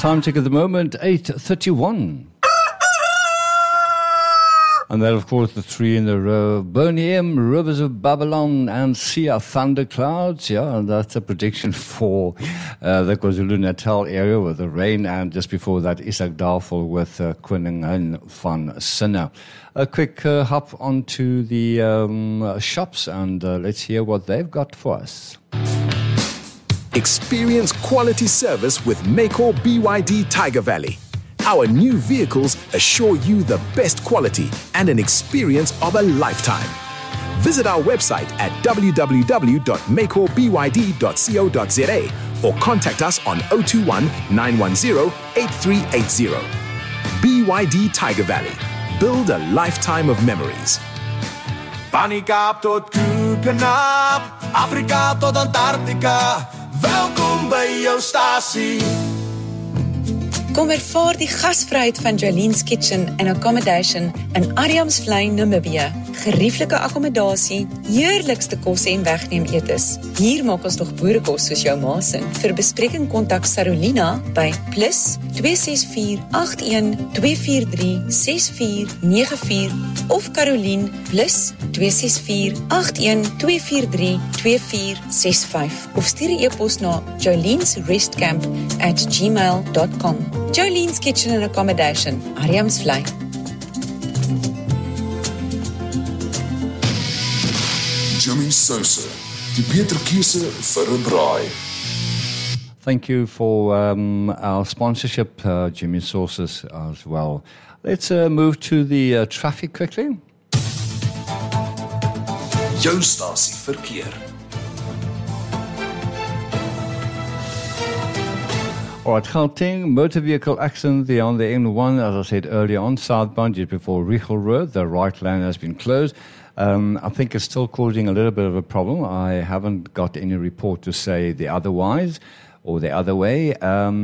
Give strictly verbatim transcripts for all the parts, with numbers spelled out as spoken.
time check at the moment, eight thirty-one. And then, of course, the three in a row. Boney M, Rivers of Babylon, and Sia Thunderclouds. Yeah, and that's a prediction for uh, the KwaZulu-Natal area with the rain. And just before that, Isak Darfel with uh, Koningin van Sinne. A quick uh, hop onto the um, shops, and uh, let's hear what they've got for us. Experience quality service with Maycor B Y D Tiger Valley. Our new vehicles assure you the best quality and an experience of a lifetime. Visit our website at w w w dot maycor b y d dot co dot z a or contact us on zero two one, nine one zero, eight three eight zero. B Y D Tiger Valley. Build a lifetime of memories. Van die Kaap tot Koekenaap, Afrika tot Antarctica. Welkom by jou stasie. Kom ervaar die gasvryheid van Jolene's Kitchen and Accommodation in Adamsvlei, Namibië. Gerieflike akkommodasie, heerlikste kosse en wegneem etes. Hier maak ons nog boerekos soos jou masin. Vir bespreking kontak Sarolina by plus twee ses vier, agt een, twee vier drie, ses vier nege vier of Caroline plus twee ses vier, agt een, twee vier drie, twee vier ses vyf of stuur 'n e-pos na jolenesrestcamp at gmail dot com. Jolene's Kitchen and Accommodation, Adamsvlei. Jimmy Sosa, die beter keuse vir 'n braai. Thank you for um, our sponsorship, uh, Jimmy Sauces, as well. Let's uh, move to the uh, traffic quickly. Jou stasie verkeer. All right, Gauteng, motor vehicle accident there on the N one, as I said earlier on, southbound just before Richel Road. The right lane has been closed. Um, I think it's still causing a little bit of a problem. I haven't got any report to say the otherwise or the other way.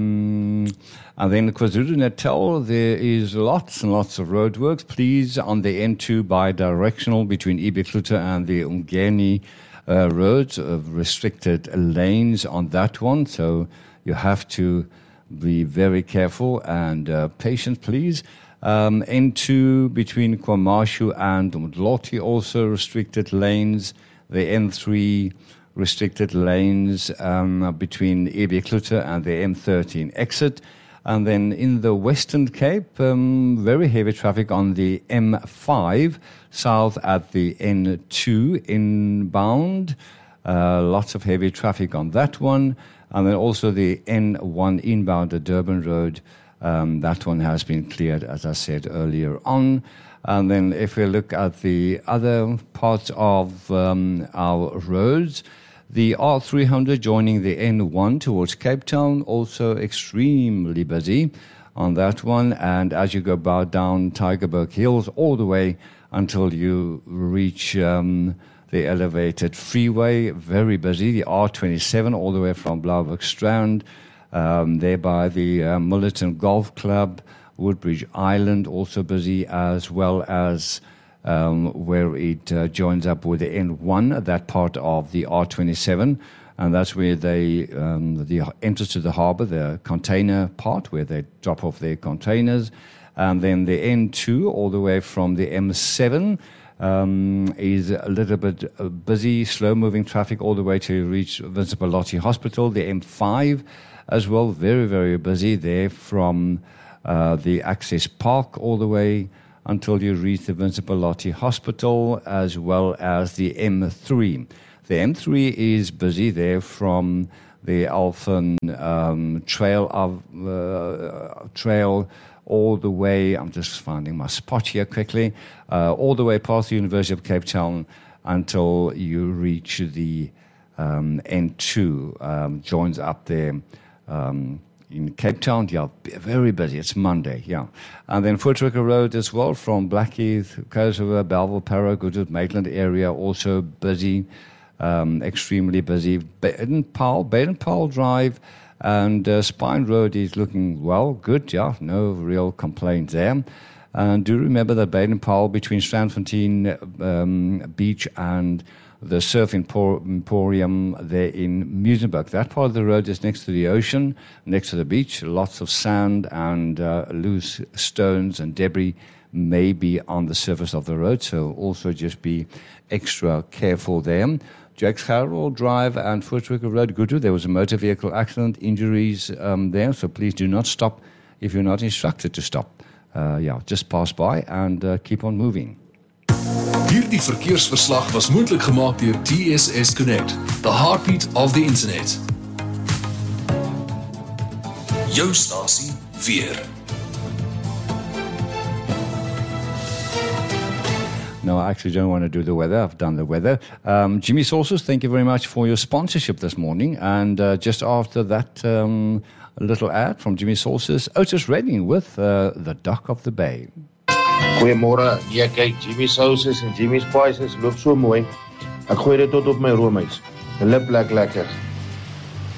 Um, and then KwaZulu-Natal, there is lots and lots of roadworks. Please, on the N two bi-directional between Ibekluta and the Umgeni uh, roads, uh, restricted lanes on that one. So you have to be very careful and uh, patient, please. Um, N two between Kwamashu and Mdloti, also restricted lanes. The N three restricted lanes um, between Ibekluta and the M thirteen exit. And then in the Western Cape, um, very heavy traffic on the M five south at the N two inbound. Uh, lots of heavy traffic on that one. And then also the N one inbound at Durban Road. Um, that one has been cleared, as I said earlier on. And then if we look at the other parts of um, our roads, the R three hundred joining the N one towards Cape Town, also extremely busy on that one. And as you go bow down Tygerberg Hills all the way until you reach um, the elevated freeway, very busy. The R twenty-seven all the way from Blauberg Strand, um, there by the uh, Millerton Golf Club, Woodbridge Island, also busy, as well as um, where it uh, joins up with the N one, that part of the R twenty-seven, and that's where they, um, the entrance to the harbour, the container part, where they drop off their containers, and then the N two all the way from the M seven, Um, is a little bit uh, busy, slow-moving traffic all the way to reach Vincent Pallotti Hospital. The M five as well, very, very busy there from uh, the Access Park all the way until you reach the Vincent Pallotti Hospital, as well as the M three. The M three is busy there from the Alphen um, Trail of uh, Trail all the way, I'm just finding my spot here quickly, uh, all the way past the University of Cape Town until you reach the um, N two, um, joins up there um, in Cape Town. Yeah, very busy. It's Monday, yeah. And then Footricker Road as well from Blackheath, Kosovo, Belleville, Parow, Goodwood, Maitland area, also busy, um, extremely busy. Baden-Powell, Baden-Powell Drive, and uh, Spine Road is looking, well, good, yeah, no real complaints there. And do remember that Baden-Powell between Strandfontein um, Beach and the Surf Empor- Emporium there in Muizenberg. That part of the road is next to the ocean, next to the beach. Lots of sand and uh, loose stones and debris may be on the surface of the road, so also just be extra careful there. Jakes Gerald Drive and Voortrekker Road, Goodwood, there was a motor vehicle accident, injuries um, there, so please do not stop if you're not instructed to stop. Uh, yeah, just pass by and uh, keep on moving. Hierdie verkeersverslag was moontlik gemaak deur T S S Connect, the heartbeat of the internet. Jou stasie weer. No, I actually don't want to do the weather. I've done the weather. Um, Jimmy Sauces, thank you very much for your sponsorship this morning. And uh, just after that um, a little ad from Jimmy Sauces, Otis Redding with uh, The Dock of the Bay. Goeiemôre. Ja, kyk, Jimmy Sauces en Jimmy Spices loop so mooi. Ek gooi dit tot op my roomys. Hulle plek lekker.